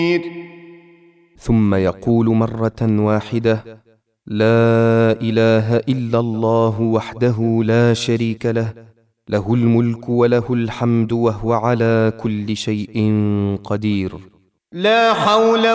ثم يقول مرة واحدة: لا إله إلا الله وحده لا شريك له، له الملك وله الحمد وهو على كل شيء قدير. لا حول